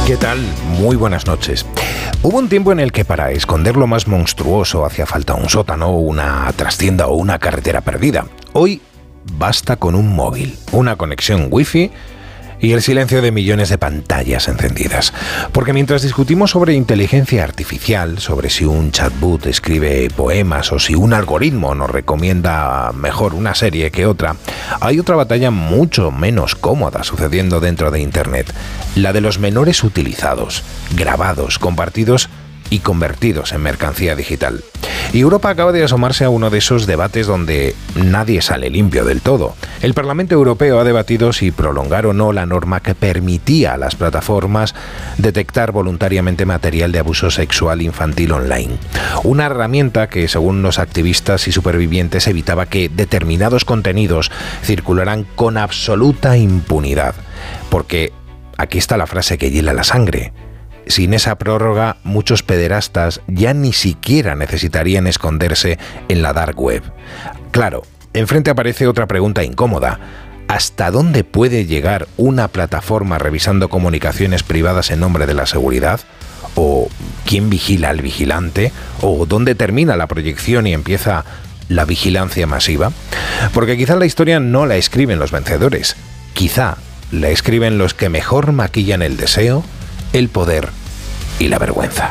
¿Qué tal? Muy buenas noches. Hubo un tiempo en el que para esconder lo más monstruoso hacía falta un sótano, una trastienda o una carretera perdida. Hoy basta con un móvil, una conexión wifi y el silencio de millones de pantallas encendidas. Porque mientras discutimos sobre inteligencia artificial, sobre si un chatbot escribe poemas o si un algoritmo nos recomienda mejor una serie que otra, hay otra batalla mucho menos cómoda sucediendo dentro de Internet, la de los menores utilizados, grabados, compartidos y convertidos en mercancía digital. Y Europa acaba de asomarse a uno de esos debates donde nadie sale limpio del todo. El Parlamento Europeo ha debatido si prolongar o no la norma que permitía a las plataformas detectar voluntariamente material de abuso sexual infantil online. Una herramienta que, según los activistas y supervivientes, evitaba que determinados contenidos circularan con absoluta impunidad. Porque aquí está la frase que hiela la sangre. Sin esa prórroga, muchos pederastas ya ni siquiera necesitarían esconderse en la dark web. Claro, enfrente aparece otra pregunta incómoda. ¿Hasta dónde puede llegar una plataforma revisando comunicaciones privadas en nombre de la seguridad? ¿O quién vigila al vigilante? ¿O dónde termina la proyección y empieza la vigilancia masiva? Porque quizá la historia no la escriben los vencedores. Quizá la escriben los que mejor maquillan el deseo, el poder y la vergüenza.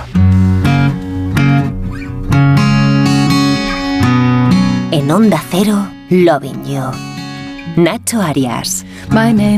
En Onda Cero, Loving You. Nacho Arias.